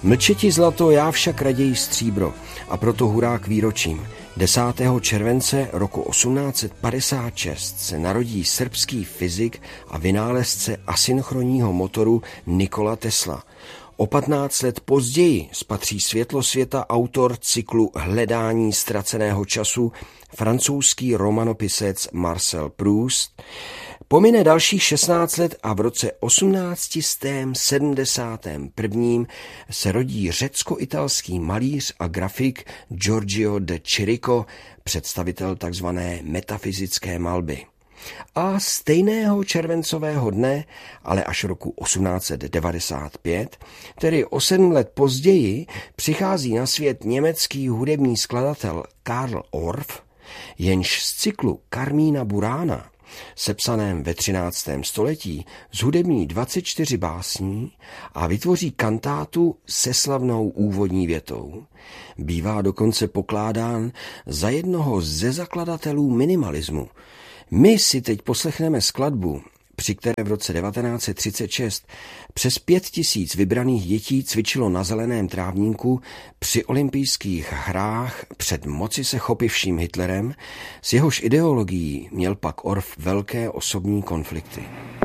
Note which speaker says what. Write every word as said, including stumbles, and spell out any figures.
Speaker 1: Mlčeti zlato, já však raději stříbro, a proto hurá k výročím. desátého července roku osmnáct set padesát šest se narodí srbský fyzik a vynálezce asynchronního motoru Nikola Tesla. O patnáct let později spatří světlo světa autor cyklu Hledání ztraceného času, francouzský romanopisec Marcel Proust. Pomine dalších šestnáct let a v roce osmnáct set sedmdesát jedna se rodí řecko-italský malíř a grafik Giorgio de Chirico, představitel tzv. Metafyzické malby. A stejného červencového dne, ale až roku osmnáct set devadesát pět, tedy o sedm let později, přichází na svět německý hudební skladatel Karl Orff, jenž z cyklu Carmína Burána, sepsaném ve třináctém století, zhudební dvacet čtyři básní a vytvoří kantátu se slavnou úvodní větou. Bývá dokonce pokládán za jednoho ze zakladatelů minimalismu. My si teď poslechneme skladbu, při které v roce devatenáct set třicet šest přes pět tisíc vybraných dětí cvičilo na zeleném trávníku při olympijských hrách před moci se chopivším Hitlerem, s jehož ideologií měl pak Orff velké osobní konflikty.